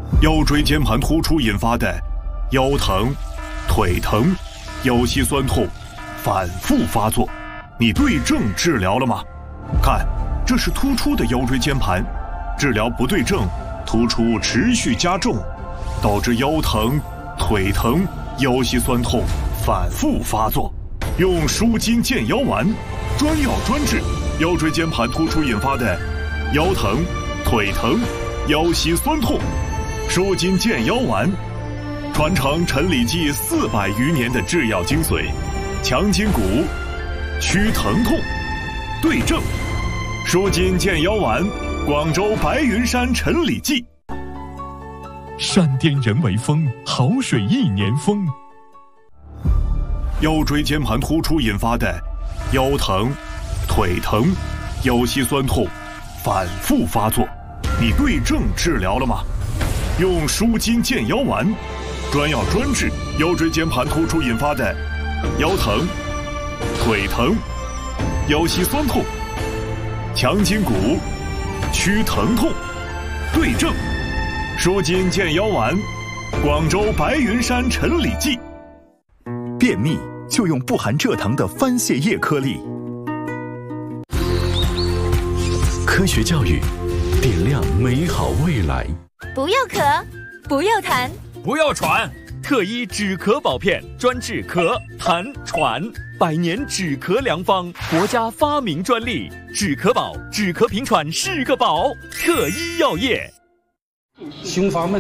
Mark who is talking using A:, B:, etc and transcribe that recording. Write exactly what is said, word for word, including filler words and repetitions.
A: 腰椎间盘突出引发的腰疼、腿疼、腰膝酸痛反复发作，你对症治疗了吗？看，这是突出的腰椎间盘，治疗不对症，突出持续加重，导致腰疼、腿疼、腰膝酸痛反复发作。用舒筋健腰丸，专药专治腰椎间盘突出引发的腰疼、腿疼、腰膝酸痛。舒筋健腰丸，传承陈李济四百余年的制药精髓，强筋骨，祛疼痛，对症。舒筋健腰丸，广州白云山陈李济。
B: 山巅人为峰，好水一年丰。
A: 腰椎间盘突出引发的腰疼、腿疼、腰膝酸痛反复发作，你对症治疗了吗？用舒筋健腰丸，专药专治腰椎间盘突出引发的腰疼、腿疼、腰膝酸痛，强筋骨，祛疼痛，对症。舒筋健腰丸，广州白云山陈李济。
C: 便秘就用不含蔗糖的番泻叶颗粒。科学教育，点亮美好未来。
D: 不要咳，不要痰，
E: 不要喘，特医止咳宝片专治咳、痰、喘，百年止咳良方，国家发明专利，止咳宝，止咳平喘是个宝，特医药业。
F: 胸发闷。